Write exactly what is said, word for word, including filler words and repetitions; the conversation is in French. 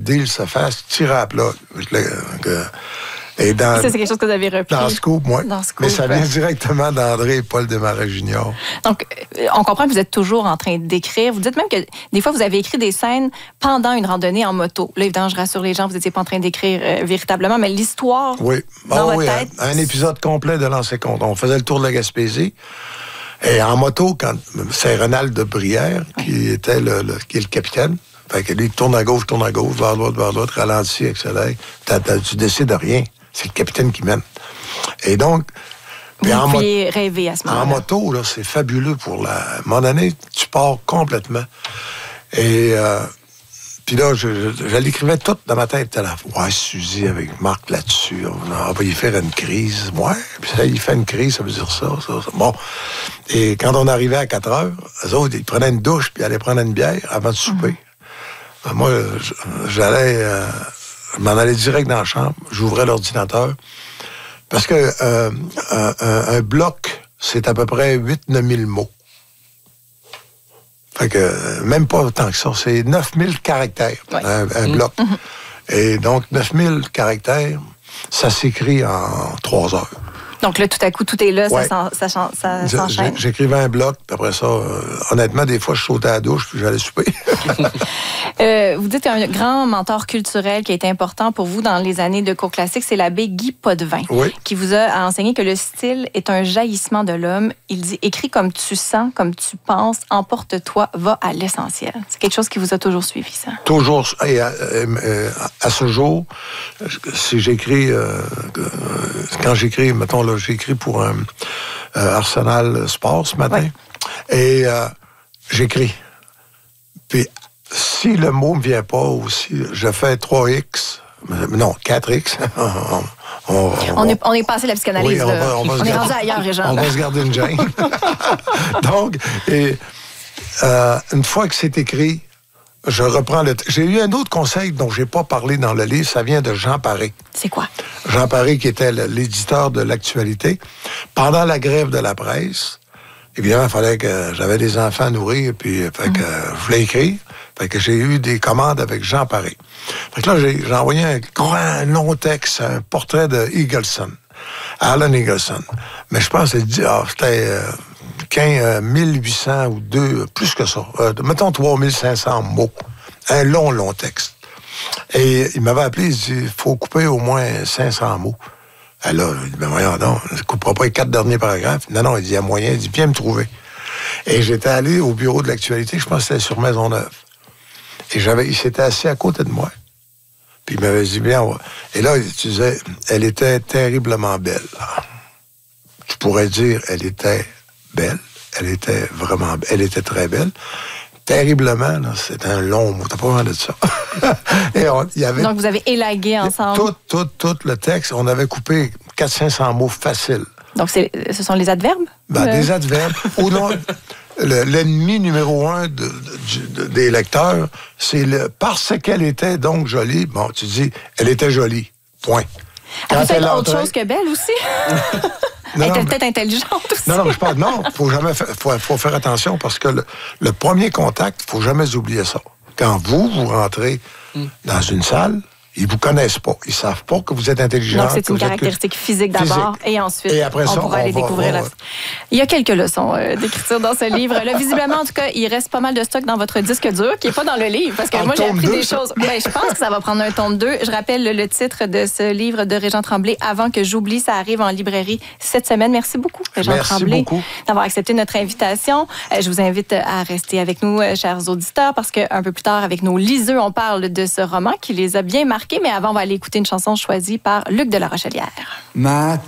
deal se fasse, tirer à plat. Et dans, ça, c'est quelque chose que vous avez repris. Dans Scoop, moi. Dans Scoop, mais ça vient directement d'André et Paul Desmarais junior Donc, on comprend que vous êtes toujours en train d'écrire. Vous dites même que des fois, vous avez écrit des scènes pendant une randonnée en moto. Là, évidemment, je rassure les gens, vous n'étiez pas en train d'écrire euh, véritablement, mais l'histoire oui. dans oh, votre oui, tête... Un, un épisode complet de Lancer compte. On faisait le tour de la Gaspésie. Et en moto, quand c'est Ronald de Brière, oui. qui était le, le, qui est le capitaine. Fait que lui, il tourne à gauche, tourne à gauche, vers l'autre, vers l'autre, ralentit, accélère. T'as, t'as, tu décides de rien. C'est le capitaine qui mène. Et donc... Vous en pouviez mo- rêver à ce moment-là. En moto, là, c'est fabuleux pour la... À un moment donné, tu pars complètement. Et... Euh, puis là, je, je, je l'écrivais tout dans ma tête. Là. Ouais, Suzy avec Marc là-dessus. On va y faire une crise. Ouais, puis ça, il fait une crise, ça veut dire ça, ça, ça. Bon. Et quand on arrivait à quatre heures, eux autres, ils prenaient une douche puis ils allaient prendre une bière avant de souper. Mm-hmm. Moi, j'allais... Euh, je m'en allais direct dans la chambre. J'ouvrais l'ordinateur. Parce que euh, un, un, un bloc, c'est à peu près huit à neuf mille mots. Fait que même pas autant que ça. C'est neuf mille caractères, ouais. un, un mmh. bloc. Mmh. Et donc, neuf mille caractères, ça s'écrit en trois heures. Donc là, tout à coup, tout est là, ouais. ça, ça, ça, ça Je, s'enchaîne. J'écrivais un bloc, puis après ça, euh, honnêtement, des fois, je sautais à la douche, puis j'allais souper. euh, vous dites qu'un grand mentor culturel qui a été important pour vous dans les années de cours classiques, c'est l'abbé Guy Potvin, oui. qui vous a enseigné que le style est un jaillissement de l'homme. Il dit « Écris comme tu sens, comme tu penses, emporte-toi, va à l'essentiel ». C'est quelque chose qui vous a toujours suivi, ça? Toujours. Et à, euh, à ce jour, si j'écris, euh, quand j'écris, mettons, là, j'ai écrit pour un euh, Arsenal Sport ce matin. Oui. Et euh, j'écris. Puis, si le mot ne vient pas, ou si je fais trois X, non, quatre X, on, on, on, on, est, on est passé la psychanalyse. Oui, on, va, on, va on est rendu ailleurs, Régent. On va se garder une gêne. Donc, et, euh, une fois que c'est écrit, je reprends le... T- j'ai eu un autre conseil dont je n'ai pas parlé dans le livre, ça vient de Jean Paré. C'est quoi? Jean Paré, qui était l'éditeur de l'Actualité. Pendant la grève de la presse, évidemment, il fallait que... J'avais des enfants à nourrir, puis fait que, mm. je voulais écrire. Fait que j'ai eu des commandes avec Jean Paré. Fait que là, j'ai, j'ai envoyé un grand, long texte, un portrait de Eagleson, Alan Eagleson. Mais je pense que ah, c'était... Euh, quinze mille huit cents ou deux, plus que ça. Euh, mettons trois mille cinq cents mots. Un long, long texte. Et il m'avait appelé, il dit, il faut couper au moins cinq cents mots. Et là, il dit, ben voyons donc, je ne couperai pas les quatre derniers paragraphes. Non, non, il dit, il y a moyen, il dit, viens me trouver. Et j'étais allé au bureau de l'Actualité, je pense que c'était sur Maisonneuve. Et j'avais, il s'était assis à côté de moi. Puis il m'avait dit, bien, ouais. Et là, il disait, elle était terriblement belle. Tu pourrais dire, elle était belle. Elle était vraiment... Elle était très belle. Terriblement, là, c'était un long mot. T'as pas besoin de ça. Et on, y avait... Donc, vous avez élagué ensemble. Tout, tout, tout le texte. On avait coupé quatre cents à cinq cents mots faciles. Donc, c'est, ce sont les adverbes? Ben, euh... Des adverbes. Ou non, le, l'ennemi numéro un de, de, de, des lecteurs, c'est le parce qu'elle était donc jolie. Bon, tu dis, elle était jolie. Point. Quand elle a autre chose que belle aussi? Non, elle était peut-être intelligente aussi. Non, non, mais je parle. Non, il faut jamais, faut, faut faire attention parce que le, le premier contact, il faut jamais oublier ça. Quand vous, vous rentrez mm. dans une salle, ils vous connaissent pas. Ils savent pas que vous êtes intelligent. Donc, c'est une caractéristique que... physique d'abord, physique. Et ensuite, et après on ça, pourra on aller va, découvrir va, la... Il y a quelques leçons euh, d'écriture dans ce livre-là. Visiblement, en tout cas, il reste pas mal de stock dans votre disque dur, qui n'est pas dans le livre, parce que en moi, j'ai appris deux, des ça... choses. Ben, je pense que ça va prendre un tome deux. Je rappelle le, le titre de ce livre de Régent Tremblay, Avant que j'oublie, ça arrive en librairie cette semaine. Merci beaucoup, Régent Merci Tremblay, beaucoup. d'avoir accepté notre invitation. Euh, je vous invite à rester avec nous, euh, chers auditeurs, parce qu'un peu plus tard, avec nos liseux, on parle de ce roman qui les a bien marqués, mais avant, on va aller écouter une chanson choisie par Luc de la Rochelière. Ma